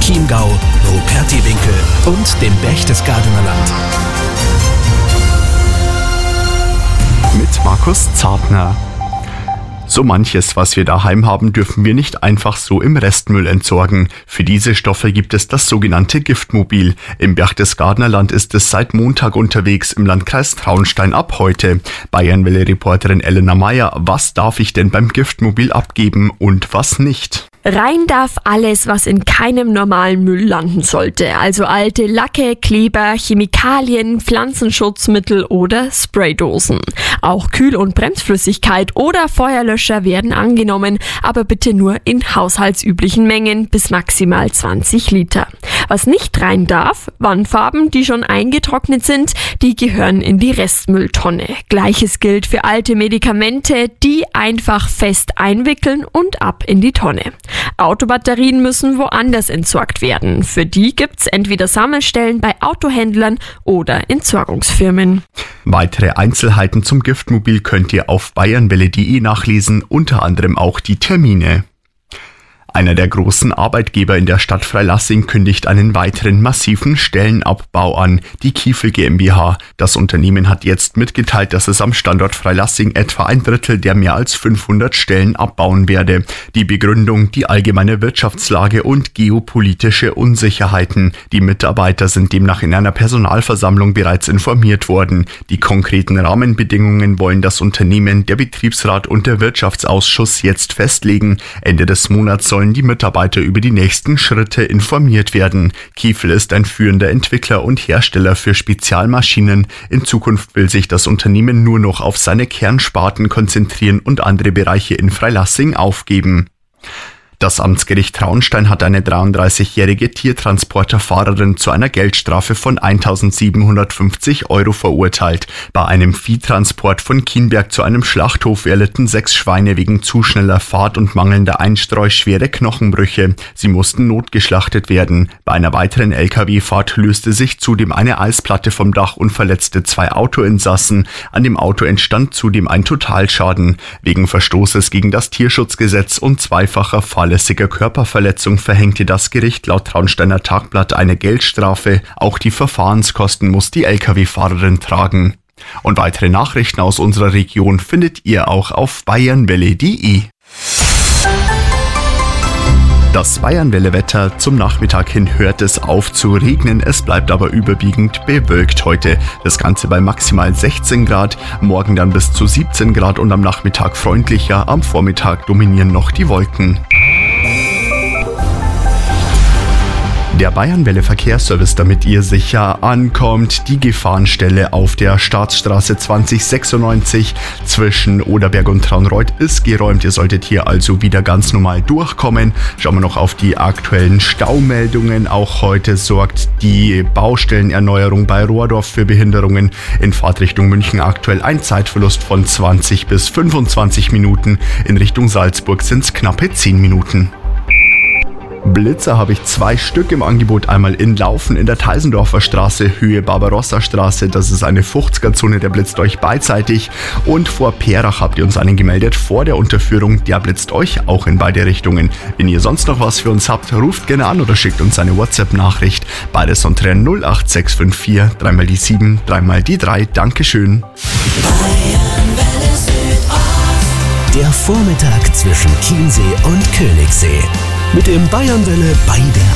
Chiemgau, Rupertiwinkel und dem Berchtesgadener Land. Mit Markus Zartner. So manches, was wir daheim haben, dürfen wir nicht einfach so im Restmüll entsorgen. Für diese Stoffe gibt es das sogenannte Giftmobil. Im Berchtesgadener Land ist es seit Montag unterwegs, im Landkreis Traunstein ab heute. Bayernwelle-Reporterin Elena Meyer, was darf ich denn beim Giftmobil abgeben und was nicht? Rein darf alles, was in keinem normalen Müll landen sollte. Also alte Lacke, Kleber, Chemikalien, Pflanzenschutzmittel oder Spraydosen. Auch Kühl- und Bremsflüssigkeit oder Feuerlöscher werden angenommen, aber bitte nur in haushaltsüblichen Mengen bis maximal 20 Liter. Was nicht rein darf, Wandfarben, die schon eingetrocknet sind, die gehören in die Restmülltonne. Gleiches gilt für alte Medikamente, die einfach fest einwickeln und ab in die Tonne. Autobatterien müssen woanders entsorgt werden. Für die gibt's entweder Sammelstellen bei Autohändlern oder Entsorgungsfirmen. Weitere Einzelheiten zum Giftmobil könnt ihr auf bayernwelle.de nachlesen, unter anderem auch die Termine. Einer der großen Arbeitgeber in der Stadt Freilassing kündigt einen weiteren massiven Stellenabbau an, die Kiefel GmbH. Das Unternehmen hat jetzt mitgeteilt, dass es am Standort Freilassing etwa ein Drittel der mehr als 500 Stellen abbauen werde. Die Begründung: die allgemeine Wirtschaftslage und geopolitische Unsicherheiten. Die Mitarbeiter sind demnach in einer Personalversammlung bereits informiert worden. Die konkreten Rahmenbedingungen wollen das Unternehmen, der Betriebsrat und der Wirtschaftsausschuss jetzt festlegen. Ende des Monats sollen die Mitarbeiter über die nächsten Schritte informiert werden. Kiefel ist ein führender Entwickler und Hersteller für Spezialmaschinen. In Zukunft will sich das Unternehmen nur noch auf seine Kernsparten konzentrieren und andere Bereiche in Freilassing aufgeben. Das Amtsgericht Traunstein hat eine 33-jährige Tiertransporterfahrerin zu einer Geldstrafe von 1.750 € verurteilt. Bei einem Viehtransport von Kienberg zu einem Schlachthof erlitten 6 Schweine wegen zu schneller Fahrt und mangelnder Einstreu schwere Knochenbrüche. Sie mussten notgeschlachtet werden. Bei einer weiteren Lkw-Fahrt löste sich zudem eine Eisplatte vom Dach und verletzte 2 Autoinsassen. An dem Auto entstand zudem ein Totalschaden. Wegen Verstoßes gegen das Tierschutzgesetz und zweifacher fahrlässiger Körperverletzung verhängte das Gericht laut Traunsteiner Tagblatt eine Geldstrafe. Auch die Verfahrenskosten muss die Lkw-Fahrerin tragen. Und weitere Nachrichten aus unserer Region findet ihr auch auf bayernwelle.de. Das Bayernwelle-Wetter: zum Nachmittag hin hört es auf zu regnen, es bleibt aber überwiegend bewölkt heute. Das Ganze bei maximal 16 Grad, morgen dann bis zu 17 Grad und am Nachmittag freundlicher, am Vormittag dominieren noch die Wolken. Der Bayernwelle Verkehrsservice, damit ihr sicher ankommt. Die Gefahrenstelle auf der Staatsstraße 2096 zwischen Oderberg und Traunreut ist geräumt. Ihr solltet hier also wieder ganz normal durchkommen. Schauen wir noch auf die aktuellen Staumeldungen. Auch heute sorgt die Baustellenerneuerung bei Rohrdorf für Behinderungen. In Fahrtrichtung München aktuell ein Zeitverlust von 20 bis 25 Minuten. In Richtung Salzburg sind es knappe 10 Minuten. Blitzer habe ich 2 Stück im Angebot. Einmal in Laufen in der Teisendorfer Straße, Höhe Barbarossa-Straße. Das ist eine 50er-Zone, der blitzt euch beidseitig. Und vor Perach habt ihr uns einen gemeldet, vor der Unterführung. Der blitzt euch auch in beide Richtungen. Wenn ihr sonst noch was für uns habt, ruft gerne an oder schickt uns eine WhatsApp-Nachricht. Beides unter 08654 3 mal die 7, 3 mal die 3. Dankeschön. Der Vormittag zwischen Chiemsee und Königssee. Mit dem Bayernwelle bei der